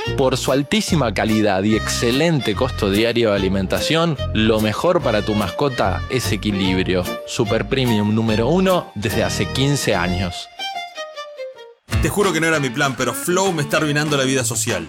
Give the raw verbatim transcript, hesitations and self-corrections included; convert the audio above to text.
Por su altísima calidad y excelente costo diario de alimentación, lo mejor para tu mascota es Equilibrio. Super Premium número uno desde hace quince años. Te juro que no era mi plan, pero Flow me está arruinando la vida social.